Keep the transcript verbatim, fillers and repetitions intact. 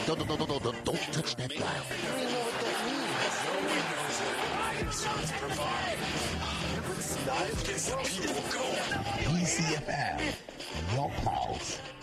Don't, don't, don't, don't, don't touch that dial. P C F M in your house.